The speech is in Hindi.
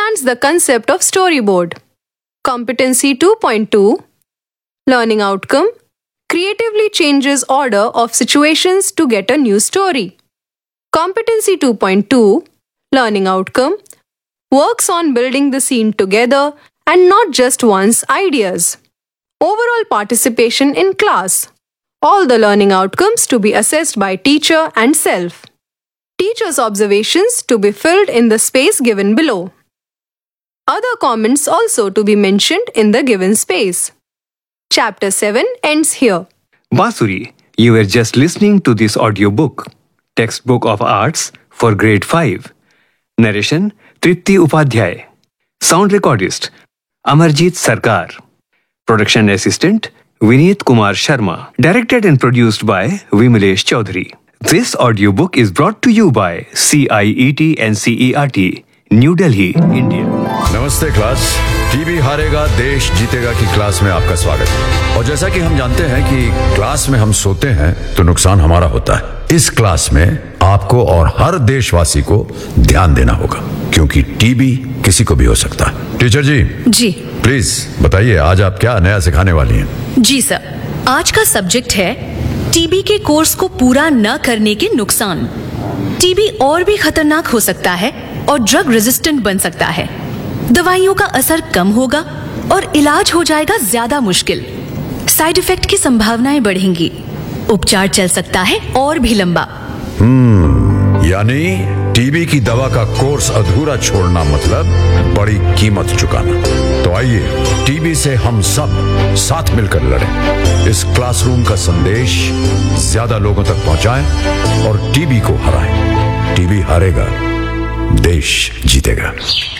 understands the concept of storyboard. Competency 2.2 Learning outcome creatively changes order of situations to get a new story. Competency 2.2 Learning outcome works on building the scene together and not just one's ideas. Overall participation in class. All the learning outcomes to be assessed by teacher and self. Teacher's observations to be filled in the space given below. Other comments also to be mentioned in the given space. Chapter 7 ends here. Basuri, you were just listening to this audiobook, Textbook of Arts for Grade 5. Narration, Tripti Upadhyay. Sound recordist, Amarjit Sarkar. Production assistant, Vineet Kumar Sharma. Directed and produced by Vimalesh Chaudhary. This audiobook is brought to you by CIET NCERT, New Delhi, India. नमस्ते क्लास। टीबी हारेगा देश जीतेगा की क्लास में आपका स्वागत है। और जैसा कि हम जानते हैं कि क्लास में हम सोते हैं तो नुकसान हमारा होता है। इस क्लास में आपको और हर देशवासी को ध्यान देना होगा, क्योंकि टीबी किसी को भी हो सकता है। टीचर जी प्लीज बताइए, आज आप क्या नया सिखाने वाली हैं? जी सर, आज का सब्जेक्ट है टीबी के कोर्स को पूरा न करने के नुकसान। टीबी और भी खतरनाक हो सकता है और ड्रग रेजिस्टेंट बन सकता है। दवाइयों का असर कम होगा और इलाज हो जाएगा ज्यादा मुश्किल। साइड इफेक्ट की संभावनाएं बढ़ेंगी। उपचार चल सकता है और भी लंबा। यानी टीबी की दवा का कोर्स अधूरा छोड़ना मतलब बड़ी कीमत चुकाना। तो आइए टीबी से हम सब साथ मिलकर लड़ें। इस क्लासरूम का संदेश ज्यादा लोगों तक पहुंचाएं और टीबी को हराएं। टीबी हारेगा, देश जीतेगा।